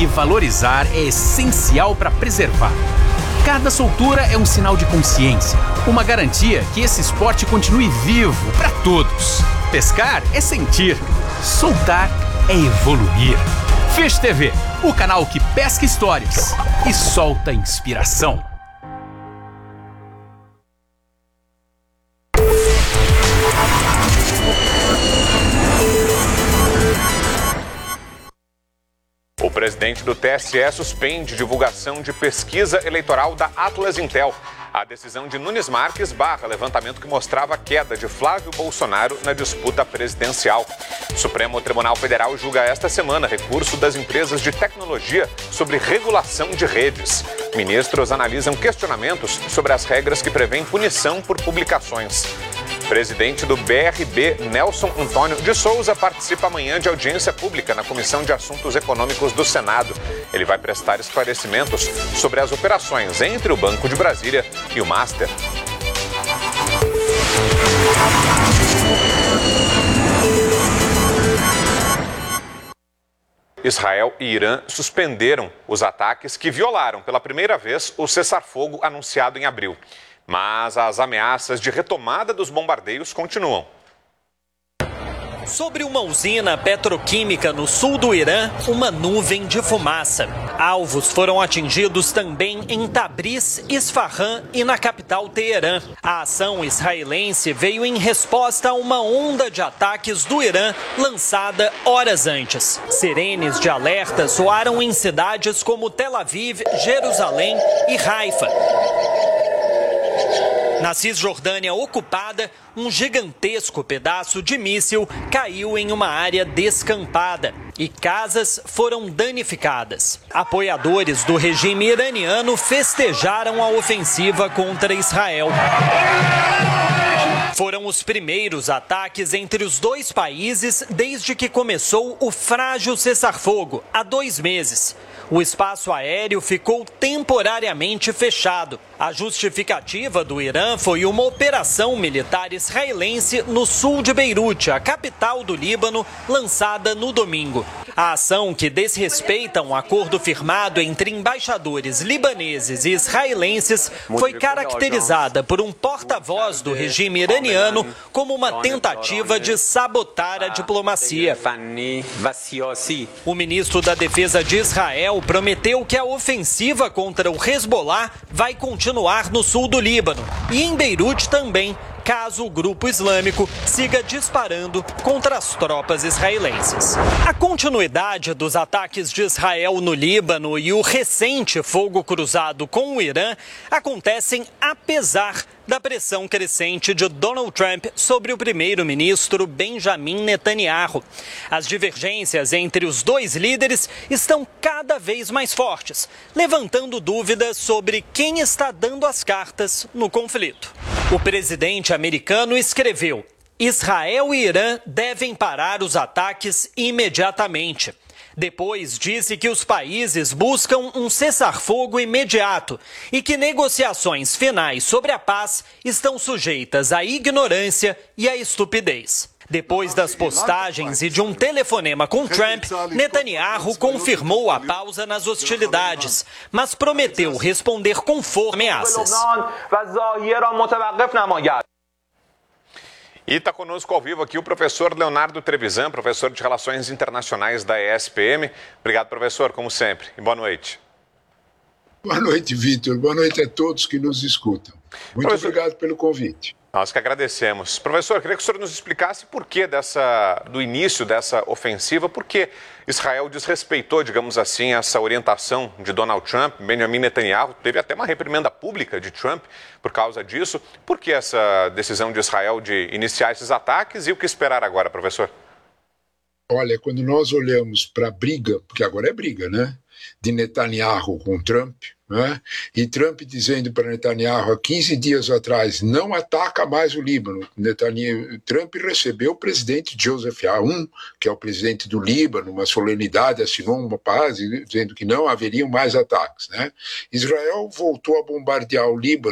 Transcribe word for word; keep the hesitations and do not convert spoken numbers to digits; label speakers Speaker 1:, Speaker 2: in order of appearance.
Speaker 1: E valorizar é essencial para preservar. Cada soltura é um sinal de consciência, uma garantia que esse esporte continue vivo para todos. Pescar é sentir, soltar é evoluir. Fish T V, o canal que pesca histórias e solta inspiração.
Speaker 2: O presidente do T S E suspende divulgação de pesquisa eleitoral da Atlas Intel. A decisão de Nunes Marques barra levantamento que mostrava a queda de Flávio Bolsonaro na disputa presidencial. O Supremo Tribunal Federal julga esta semana recurso das empresas de tecnologia sobre regulação de redes. Ministros analisam questionamentos sobre as regras que prevêem punição por publicações. Presidente do B R B, Nelson Antônio de Souza, participa amanhã de audiência pública na Comissão de Assuntos Econômicos do Senado. Ele vai prestar esclarecimentos sobre as operações entre o Banco de Brasília e o Master. Israel e Irã suspenderam os ataques que violaram pela primeira vez o cessar-fogo anunciado em abril. Mas as ameaças de retomada dos bombardeios continuam.
Speaker 3: Sobre uma usina petroquímica no sul do Irã, uma nuvem de fumaça. Alvos foram atingidos também em Tabriz, Isfahan e na capital Teherã. A ação israelense veio em resposta a uma onda de ataques do Irã lançada horas antes. Sirenes de alerta soaram em cidades como Tel Aviv, Jerusalém e Haifa. Na Cisjordânia ocupada, um gigantesco pedaço de míssil caiu em uma área descampada e casas foram danificadas. Apoiadores do regime iraniano festejaram a ofensiva contra Israel. Foram os primeiros ataques entre os dois países desde que começou o frágil cessar-fogo, há dois meses. O espaço aéreo ficou temporariamente fechado. A justificativa do Irã foi uma operação militar israelense no sul de Beirute, a capital do Líbano, lançada no domingo. A ação, que desrespeita um acordo firmado entre embaixadores libaneses e israelenses, foi caracterizada por um porta-voz do regime iraniano como uma tentativa de sabotar a diplomacia. O ministro da Defesa de Israel prometeu que a ofensiva contra o Hezbollah vai continuar no sul do Líbano e em Beirute também, caso o grupo islâmico siga disparando contra as tropas israelenses. A continuidade dos ataques de Israel no Líbano e o recente fogo cruzado com o Irã acontecem apesar da pressão crescente de Donald Trump sobre o primeiro-ministro Benjamin Netanyahu. As divergências entre os dois líderes estão cada vez mais fortes, levantando dúvidas sobre quem está dando as cartas no conflito. O presidente americano escreveu: Israel e Irã devem parar os ataques imediatamente. Depois disse que os países buscam um cessar-fogo imediato e que negociações finais sobre a paz estão sujeitas à ignorância e à estupidez. Depois das postagens e de um telefonema com Trump, Netanyahu confirmou a pausa nas hostilidades, mas prometeu responder com força ameaças.
Speaker 2: E está conosco ao vivo aqui o professor Leonardo Trevisan, professor de Relações Internacionais da E S P M. Obrigado, professor, como sempre. E boa noite.
Speaker 4: Boa noite, Vitor. Boa noite a todos que nos escutam. Muito professor... obrigado pelo convite.
Speaker 2: Nós que agradecemos. Professor, queria que o senhor nos explicasse por que dessa, do início dessa ofensiva, por que Israel desrespeitou, digamos assim, essa orientação de Donald Trump. Benjamin Netanyahu teve até uma reprimenda pública de Trump por causa disso. Por que essa decisão de Israel de iniciar esses ataques e o que esperar agora, professor?
Speaker 4: Olha, quando nós olhamos para a briga, porque agora é briga, né, de Netanyahu com Trump, né? E Trump dizendo para Netanyahu há quinze dias atrás, não ataca mais o Líbano. Netanyahu, Trump recebeu o presidente Joseph Aoun, que é o presidente do Líbano, uma solenidade, assinou uma paz dizendo que não haveriam mais ataques, né? Israel voltou a bombardear o Líbano